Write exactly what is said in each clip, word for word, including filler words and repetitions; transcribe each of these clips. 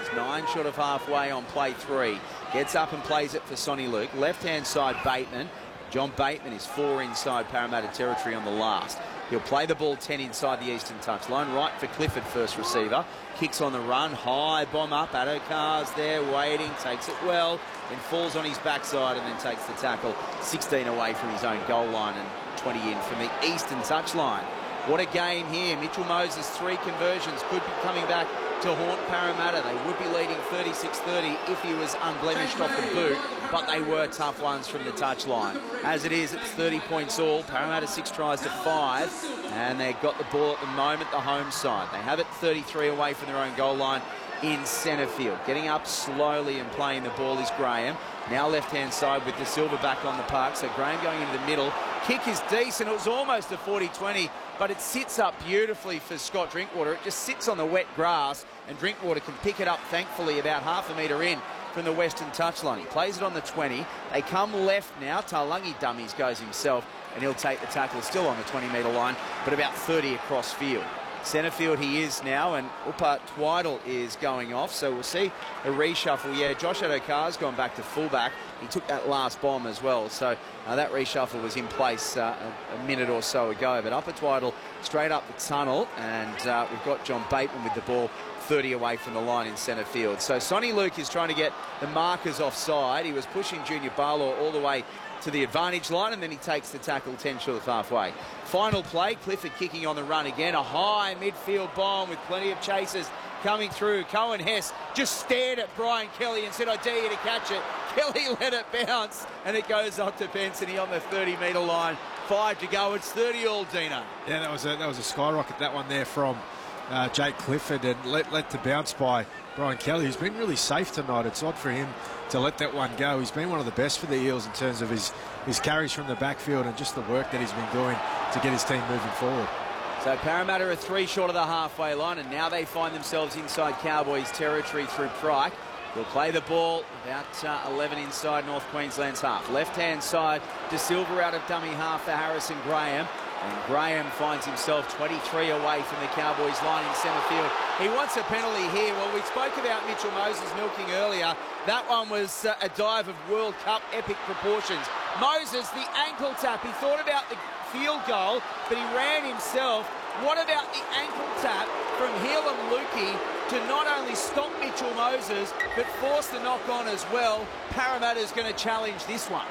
Moses, nine short of halfway on play three. Gets up and plays it for Sonny Luke. Left-hand side, Bateman. John Bateman is four inside Parramatta territory on the last. He'll play the ball ten inside the eastern touchline. Right for Clifford, first receiver. Kicks on the run. High bomb up. Addo-Carr's there waiting. Takes it well. Then falls on his backside and then takes the tackle. sixteen away from his own goal line and twenty in from the eastern touchline. What a game here. Mitchell Moses, three conversions. Could be coming back to haunt Parramatta. They would be leading thirty-six thirty if he was unblemished off the boot, but they were tough ones from the touchline. As it is, it's thirty points all. Parramatta six tries to five, and they've got the ball at the moment, the home side. They have it thirty-three away from their own goal line in centre field. Getting up slowly and playing the ball is Graham. Now left-hand side with the Silver back on the park. So Graham going into the middle. Kick is decent. It was almost a forty twenty, but it sits up beautifully for Scott Drinkwater. It just sits on the wet grass, and Drinkwater can pick it up, thankfully, about half a metre in from the western touchline. He plays it on the twenty. They come left now. Taulagi dummies goes himself, and he'll take the tackle. Still on the twenty metre line, but about thirty across field. Centre field he is now, and Upa Twiddle is going off, so we'll see a reshuffle. Yeah, Josh Addo-Carr's gone back to fullback. He took that last bomb as well, so uh, that reshuffle was in place uh, a, a minute or so ago. But Upper Twiddle straight up the tunnel, and uh, we've got John Bateman with the ball thirty away from the line in centre field. So Sonny Luke is trying to get the markers offside. He was pushing Junior Barlaw all the way to the advantage line, and then he takes the tackle ten short of halfway. Final play, Clifford kicking on the run again. A high midfield bomb with plenty of chasers coming through. Cohen Hess just stared at Brian Kelly and said, I dare you to catch it. Kelly let it bounce, and it goes off to Pensany on the thirty metre line. Five to go. It's thirty all, Dino. Yeah, that was a, that was a skyrocket, that one there from uh, Jake Clifford, and let, let to bounce by Brian Kelly, who's been really safe tonight. It's odd for him to let that one go. He's been one of the best for the Eels in terms of his, his carries from the backfield and just the work that he's been doing to get his team moving forward. So Parramatta are three short of the halfway line, and now they find themselves inside Cowboys territory through Pryke. He'll play the ball about uh, eleven inside North Queensland's half. Left-hand side, De Silva out of dummy half for Harrison Graham. And Graham finds himself twenty-three away from the Cowboys line in centre field. He wants a penalty here. Well, we spoke about Mitchell Moses milking earlier. That one was uh, a dive of World Cup epic proportions. Moses, the ankle tap. He thought about the field goal, but he ran himself. What about the ankle tap from Heilum Luki to not only stop Mitchell Moses, but force the knock on as well? Parramatta's going to challenge this one.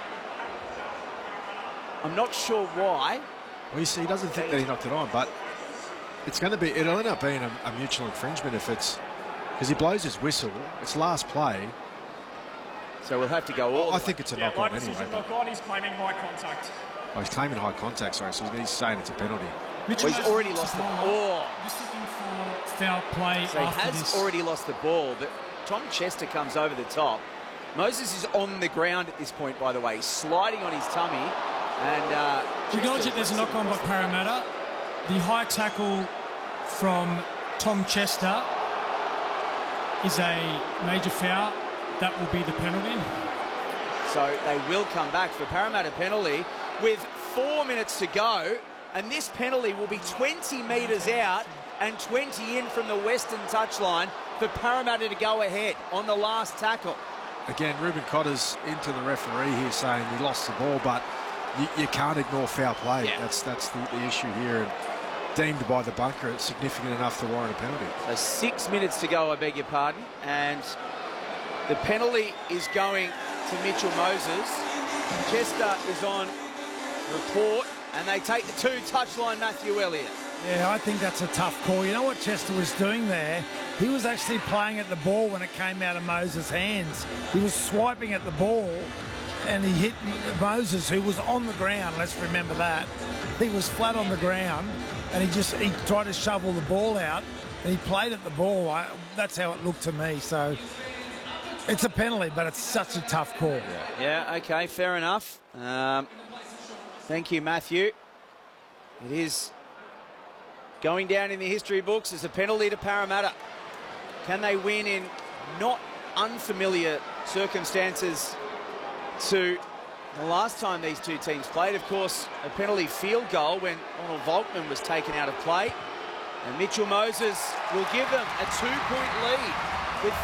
I'm not sure why. Well, you see, he doesn't think that he knocked it on, but it's going to be, it'll end up being a, a mutual infringement if it's, because he blows his whistle. It's last play. So we'll have to go all I think it's a yeah, knock-on right anyway. Knock on, he's claiming high contact. Oh, he's claiming high contact, sorry, so he's saying it's a penalty. Well, he's already lost the ball. This is for foul play. So he after has this. already lost the ball, but Tom Chester comes over the top. Moses is on the ground at this point, by the way, sliding on his tummy. And uh, to acknowledge that there's a knock on by Parramatta. The high tackle from Tom Chester is a major foul. That will be the penalty. So they will come back for Parramatta penalty with four minutes to go. And this penalty will be twenty metres out and twenty in from the western touchline for Parramatta to go ahead on the last tackle. Again, Ruben Cotter's into the referee here saying he lost the ball, but you, you can't ignore foul play. Yeah. That's that's the, the issue here. And deemed by the bunker, it's significant enough to warrant a penalty. So six minutes to go, I beg your pardon. And the penalty is going to Mitchell Moses. Chester is on report, and they take the two touchline Matthew Elliott. Yeah, I think that's a tough call. You know what Chester was doing there? He was actually playing at the ball when it came out of Moses' hands. He was swiping at the ball, and he hit Moses, who was on the ground. Let's remember that. He was flat on the ground, and he just he tried to shovel the ball out, and he played at the ball. I, that's how it looked to me. So it's a penalty, but it's such a tough call. Yeah, yeah, okay, fair enough. Um, thank you, Matthew. It is going down in the history books as a penalty to Parramatta. Can they win in not unfamiliar circumstances to the last time these two teams played? Of course, a penalty field goal when Arnold Volkman was taken out of play. And Mitchell Moses will give them a two-point lead.